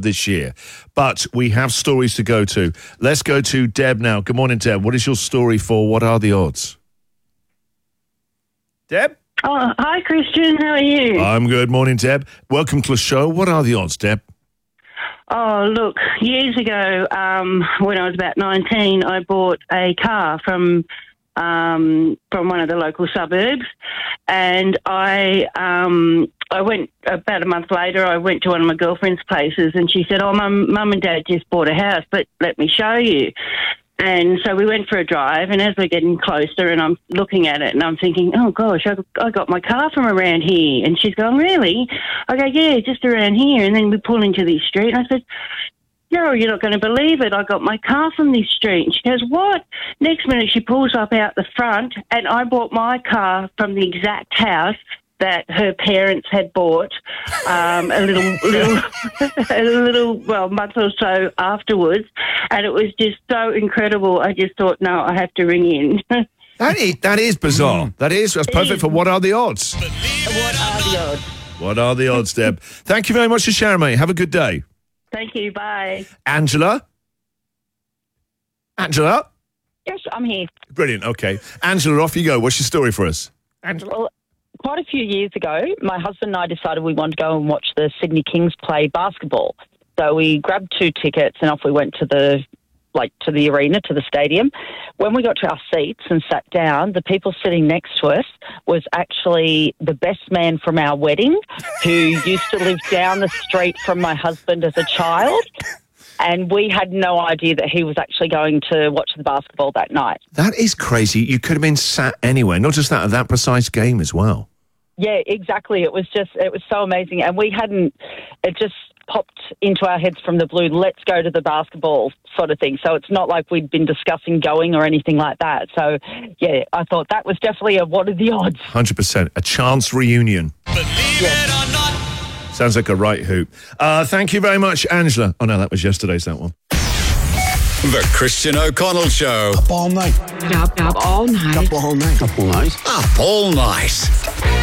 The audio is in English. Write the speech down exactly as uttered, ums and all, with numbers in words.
this year. But we have stories to go to. Let's go to Deb now. Good morning, Deb. What is your story for What Are the Odds? Deb? Oh, hi, Christian. How are you? I'm good. Morning, Deb. Welcome to the show. What are the odds, Deb? Oh, look, years ago, um, when I was about nineteen, I bought a car from um, from one of the local suburbs, and I um, I went about a month later. I went to one of my girlfriend's places, and she said, "Oh, mum, mum and dad just bought a house, but let me show you." And so we went for a drive, and as we're getting closer and I'm looking at it and I'm thinking, oh, gosh, I, I got my car from around here. And she's going, really? I go, yeah, just around here. And then we pull into this street, and I said, no, you're not going to believe it. I got my car from this street. And she goes, what? Next minute she pulls up out the front, and I bought my car from the exact house that her parents had bought um, a little, little, a little, well, month or so afterwards, and it was just so incredible. I just thought, no, I have to ring in. That is, that is bizarre. Mm. That is, that's perfect for What Are the Odds? What are the odds? What are the odds, Deb? Thank you very much for sharing, mate. Have a good day. Thank you. Bye. Angela? Angela? Yes, I'm here. Brilliant. Okay. Angela, off you go. What's your story for us? Angela? Well, quite a few years ago, my husband and I decided we wanted to go and watch the Sydney Kings play basketball. So we grabbed two tickets and off we went to the like to the arena, to the stadium. When we got to our seats and sat down, the people sitting next to us was actually the best man from our wedding, who used to live down the street from my husband as a child. And we had no idea that he was actually going to watch the basketball that night. That is crazy. You could have been sat anywhere, not just that, at that precise game as well. Yeah, exactly. It was just, it was so amazing. And we hadn't, it just popped into our heads from the blue, let's go to the basketball sort of thing. So it's not like we'd been discussing going or anything like that. So, yeah, I thought that was definitely a what are the odds? one hundred percent. A chance reunion. Believe yes. it or not. Sounds like a right hoop. Uh, thank you very much, Angela. Oh, no, that was yesterday's, that one. The Christian O'Connell Show. Up all night. Up, up all night. Up all night. Up all night. Up all night.